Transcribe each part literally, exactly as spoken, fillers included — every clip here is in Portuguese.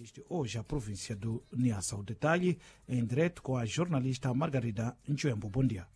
assiste hoje à província do Niassa. O detalhe em direto com a jornalista Margarida Nchuembo. Bom dia.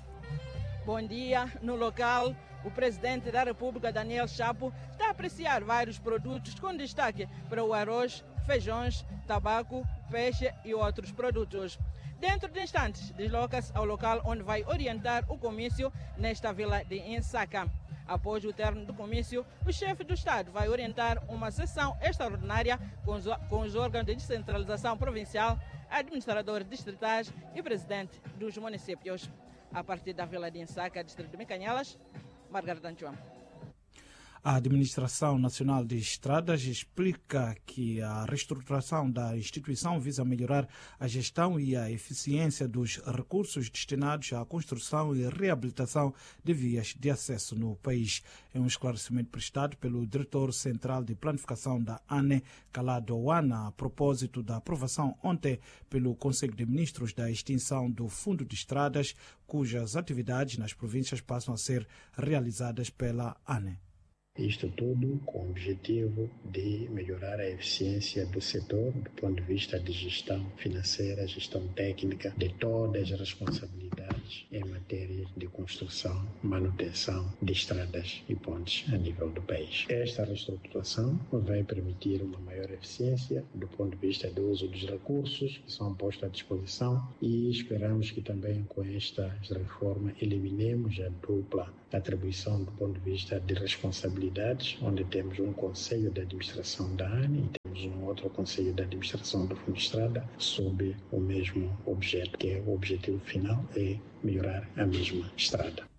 Bom dia. No local, o presidente da República, Daniel Chapo, está a apreciar vários produtos com destaque para o arroz, feijões, tabaco, peixe e outros produtos. Dentro de instantes, desloca-se ao local onde vai orientar o comício nesta vila de Insaca. Após o término do comício, o chefe do Estado vai orientar uma sessão extraordinária com os, com os órgãos de descentralização provincial, administradores distritais e presidente dos municípios. A partir da vila de Insaca, distrito de Mecanhelas, Margarida Nchuembo. A Administração Nacional de Estradas explica que a reestruturação da instituição visa melhorar a gestão e a eficiência dos recursos destinados à construção e reabilitação de vias de acesso no país. É um esclarecimento prestado pelo diretor central de planificação da ANE, Calado Owana, a propósito da aprovação ontem pelo Conselho de Ministros da extinção do Fundo de Estradas, cujas atividades nas províncias passam a ser realizadas pela ANE. Isto tudo com o objetivo de melhorar a eficiência do setor do ponto de vista de gestão financeira, gestão técnica, de todas as responsabilidades em matéria de construção, manutenção de estradas e pontes a nível do país. Esta reestruturação vai permitir uma maior eficiência do ponto de vista do uso dos recursos que são postos à disposição e esperamos que também com esta reforma eliminemos a dupla atribuição do ponto de vista de responsabilidades, onde temos um Conselho de Administração da ANE e temos um outro Conselho de Administração do Fundo de Estrada sob o mesmo objeto, que é o objetivo final é melhorar a mesma estrada.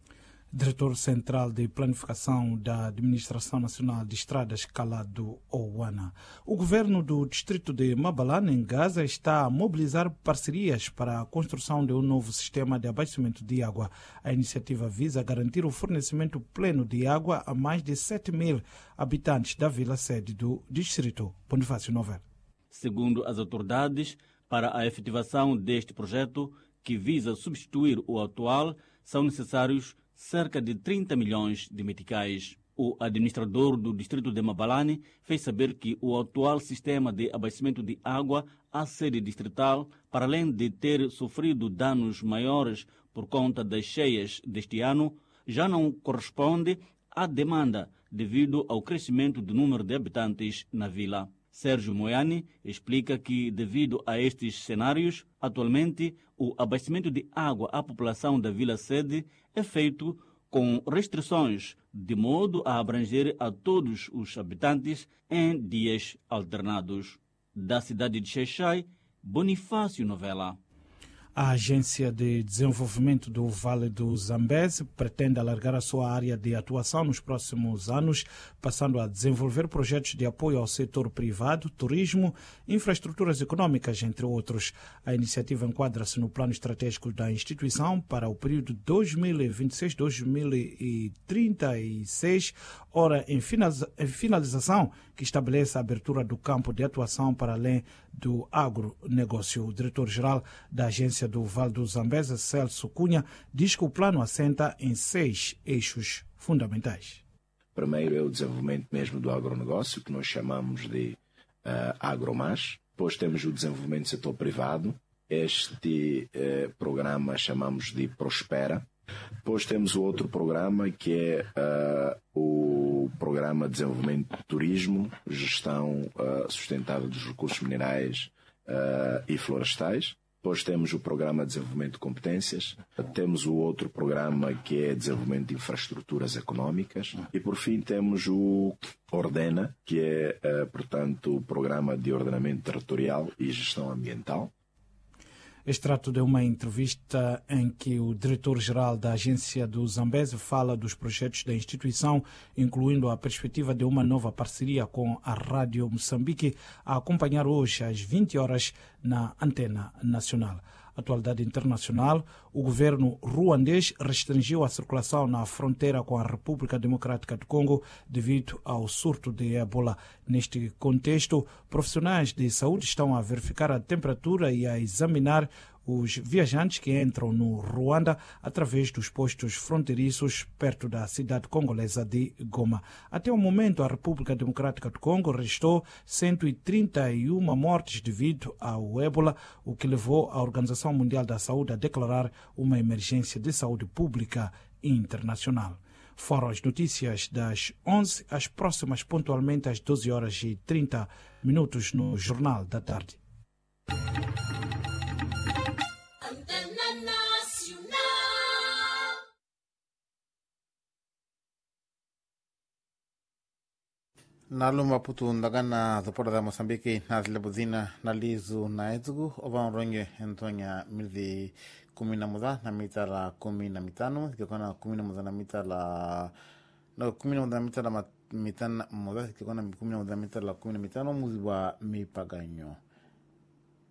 Diretor Central de Planificação da Administração Nacional de Estradas, Calado Owana. O governo do distrito de Mabalane, em Gaza, está a mobilizar parcerias para a construção de um novo sistema de abastecimento de água. A iniciativa visa garantir o fornecimento pleno de água a mais de sete mil habitantes da vila-sede do distrito. Bonifácio Novel. Segundo as autoridades, para a efetivação deste projeto, que visa substituir o atual, são necessários cerca de trinta milhões de meticais. O administrador do distrito de Mabalane fez saber que o atual sistema de abastecimento de água à sede distrital, para além de ter sofrido danos maiores por conta das cheias deste ano, já não corresponde à demanda devido ao crescimento do número de habitantes na vila. Sérgio Moiani explica que, devido a estes cenários, atualmente o abastecimento de água à população da vila-sede é feito com restrições, de modo a abranger a todos os habitantes em dias alternados. Da cidade de Xai-Xai, Bonifácio Novela. A Agência de Desenvolvimento do Vale do Zambeze pretende alargar a sua área de atuação nos próximos anos, passando a desenvolver projetos de apoio ao setor privado, turismo, infraestruturas econômicas, entre outros. A iniciativa enquadra-se no plano estratégico da instituição para o período dois mil e vinte e seis a dois mil e trinta e seis, ora em finalização, que estabelece a abertura do campo de atuação para além do agronegócio. O diretor-geral da Agência do Vale do Zambeze, Celso Cunha, diz que o plano assenta em seis eixos fundamentais. Primeiro é o desenvolvimento mesmo do agronegócio, que nós chamamos de uh, agromás. Depois temos o desenvolvimento do setor privado. Este uh, programa chamamos de Prospera. Depois temos o outro programa que é uh, o Programa de Desenvolvimento de Turismo, Gestão uh, Sustentável dos Recursos Minerais uh, e Florestais. Depois temos o Programa de Desenvolvimento de Competências. Temos o outro programa que é Desenvolvimento de Infraestruturas Económicas. E por fim temos o Ordena, que é, uh, portanto, o Programa de Ordenamento Territorial e Gestão Ambiental. Extrato de uma entrevista em que o diretor-geral da Agência do Zambeze fala dos projetos da instituição, incluindo a perspectiva de uma nova parceria com a Rádio Moçambique, a acompanhar hoje às vinte horas na Antena Nacional. Atualidade internacional, o governo ruandês restringiu a circulação na fronteira com a República Democrática do Congo devido ao surto de ébola. Neste contexto, profissionais de saúde estão a verificar a temperatura e a examinar os viajantes que entram no Ruanda através dos postos fronteiriços perto da cidade congolesa de Goma. Até o momento, a República Democrática do Congo registrou cento e trinta e uma mortes devido ao ébola, o que levou a Organização Mundial da Saúde a declarar uma emergência de saúde pública internacional. Foram as notícias das onze, as próximas pontualmente às doze horas e trinta minutos no Jornal da Tarde. Nalo Maputo ndagana zopora da Moçambique na zilebuzina na lizu na ezugu ovan ronge Antonia milzi kumi na moja na mita la kumi na mitano ikikona kumi na moja na mita la no kumi na moja na mita la mitana moja ikikona kumi na moja na mita la kumi na mitano muzi wa mipaganyo.